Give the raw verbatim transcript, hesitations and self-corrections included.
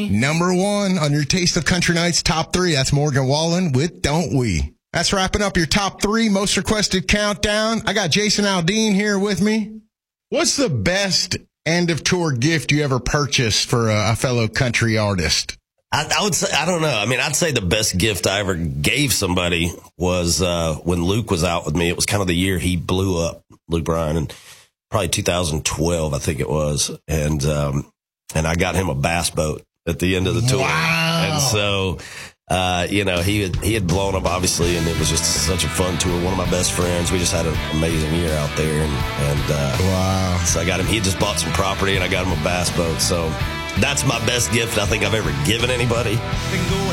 me. Number one on your Taste of Country Nights top three. That's Morgan Wallen with Don't We. That's wrapping up your top three most requested countdown. I got Jason Aldean here with me. What's the best end of tour gift you ever purchased for a, a fellow country artist? I, I would say, I don't know. I mean, I'd say the best gift I ever gave somebody was uh, when Luke was out with me. It was kind of the year he blew up, Luke Bryan, and probably two thousand twelve, I think it was. And um, and I got him a bass boat at the end of the tour. Wow. And so, uh, you know, he had, he had blown up, obviously, and it was just such a fun tour. One of my best friends. We just had an amazing year out there. And, and uh, wow. So I got him. He just bought some property, and I got him a bass boat. So that's my best gift I think I've ever given anybody. Been going